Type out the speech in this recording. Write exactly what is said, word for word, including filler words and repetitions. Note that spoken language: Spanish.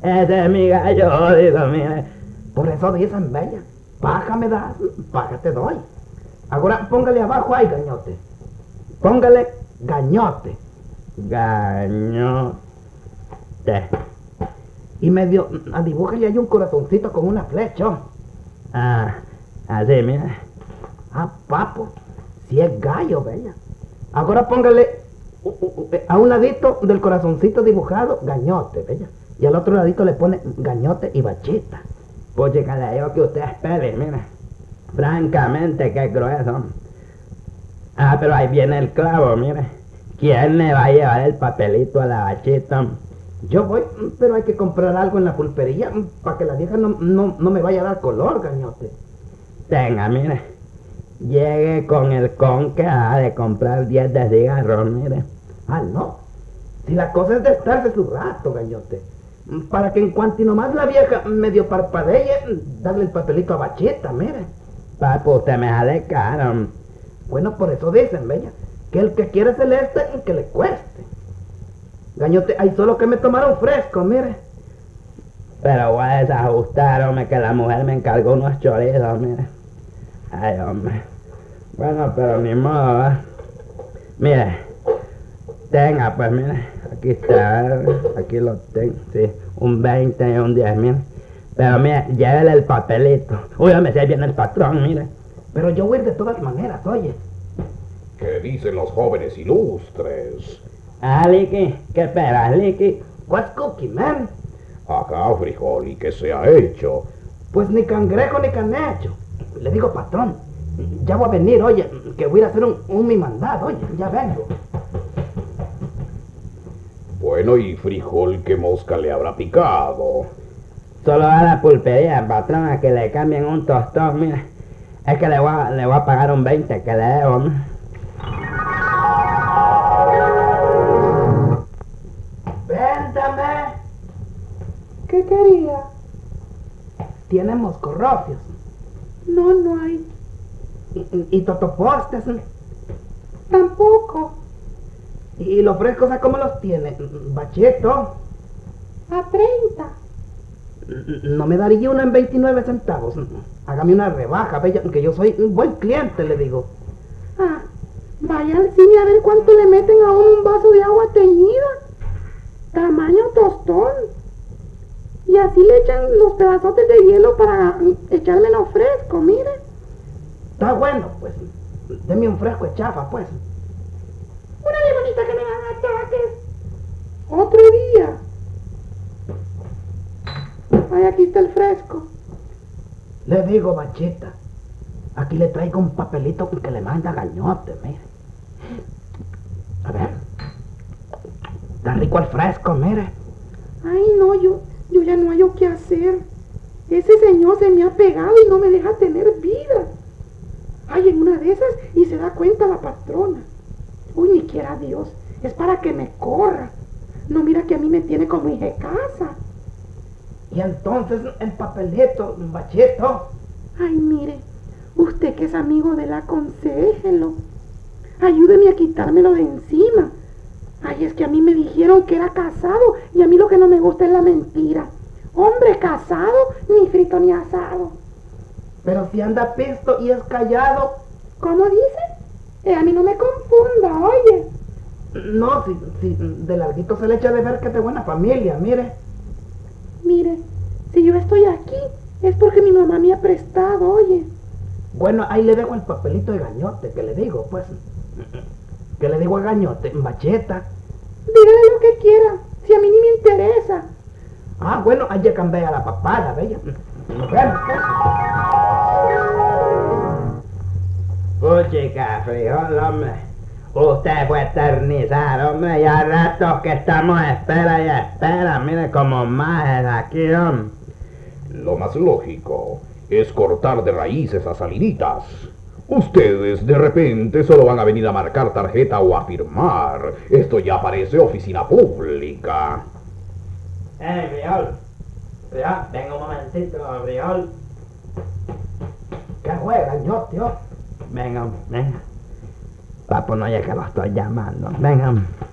Ese es mi gallo jodido, mire. Por eso dicen, bella, paja me das, paja te doy. Ahora póngale abajo ahí, gañote. Póngale gañote. Gañote. Y medio, dibújale ahí un corazoncito con una flecha. Ah, así, mira. Ah, papo, si es gallo, bella. Ahora póngale uh, uh, uh, a un ladito del corazoncito dibujado, gañote, bella. Y al otro ladito le pone gañote y bachita. Pues llegale yo que usted espere, mira. Francamente, qué grueso. Ah, pero ahí viene el clavo, mire. ¿Quién le va a llevar el papelito a la bachita? Yo voy, pero hay que comprar algo en la pulpería para que la vieja no, no, no me vaya a dar color, gañote. Tenga, mire. Llegue con el con que ha de comprar diez de cigarros, mire. Ah, no. Si la cosa es de estarse su rato, gañote. Para que en cuanto y nomás la vieja medio parpadee, darle el papelito a bachita, mire. Papo, usted me sale caro. Bueno, por eso dicen, bella, que el que quiere celeste, que le cueste. Gañote, hay solo que me tomaron fresco, mire. Pero voy a desajustar, hombre, que la mujer me encargó unos chorizos, mire. Ay, hombre. Bueno, pero ni modo, ¿eh? Mire. Tenga, pues, mire. Aquí está, aquí lo tengo, sí. Un veinte y un diez, mire. Pero mire, llévele el papelito. Uy, me sé bien el patrón, mire. Pero yo voy de todas maneras, oye. ¿Qué dicen los jóvenes ilustres? Ah, Licky, ¿qué esperas, Licky? What's cookie, man? Acá, frijol, ¿y qué se ha hecho? Pues ni cangrejo ni canecho. Le digo, patrón, ya voy a venir, oye, que voy a ir a hacer un, un mi mandado, oye, ya vengo. Bueno, y frijol, ¿qué mosca le habrá picado? Solo a la pulpería, patrón, a que le cambien un tostón, mira. Es que le voy a, le voy a pagar un veinte que le debo, ¿no? ¡Véndame! ¿Qué quería? ¿Tiene moscorrofios? No, no hay. ¿Y, y, y totopostes? Tampoco. ¿Y los frescos a cómo los tiene? ¿Bacheto? A treinta. ¿No me daría una en veintinueve centavos? Hágame una rebaja, bella, que yo soy un buen cliente, le digo. Ah, vaya al cine a ver cuánto le meten a uno un vaso de agua teñida. Tamaño tostón. Y así le echan los pedazotes de hielo para echármelo fresco, mire. Está bueno, pues. Deme un fresco de chafa, pues. Órale, bonita, que me dan ataques. Otro día. Ay, aquí está el fresco. Le digo, bachita, aquí le traigo un papelito que le manda gañote, mire. A ver. Está rico el fresco, mire. Ay, no, yo, yo ya no hallo qué hacer. Ese señor se me ha pegado y no me deja tener vida. Ay, en una de esas y se da cuenta la patrona. Uy, ni quiera Dios, es para que me corra. No, mira que a mí me tiene como hija de casa. Y entonces el papelito, bachito. Ay, mire, usted que es amigo de él, aconséjelo. Ayúdeme a quitármelo de encima. Ay, es que a mí me dijeron que era casado y a mí lo que no me gusta es la mentira. Hombre casado, ni frito ni asado. Pero si anda pisto y es callado. ¿Cómo dice? Eh, a mí no me confunda, oye. No, si, si de larguito se le echa de ver que es de buena familia, mire. Mire, si yo estoy aquí, es porque mi mamá me ha prestado, oye. Bueno, ahí le dejo el papelito de gañote, que le digo, pues. Que le digo a gañote, bacheta. Dígale lo que quiera, si a mí ni me interesa. Ah, bueno, ahí ya cambié a la papada, bella. Nos vemos, pues. Puchica, frijol, hombre. Usted fue eternizar, hombre, ya ratos que estamos espera y espera, mire como más aquí, hombre. Lo más lógico es cortar de raíz esas salinitas. Ustedes de repente solo van a venir a marcar tarjeta o a firmar. Esto ya parece oficina pública. Eh, frijol. Frijol, venga un momentito, frijol. ¿Qué juega, yo, tío? Venga, venga. Papo, no, ya que lo estoy llamando. Venga.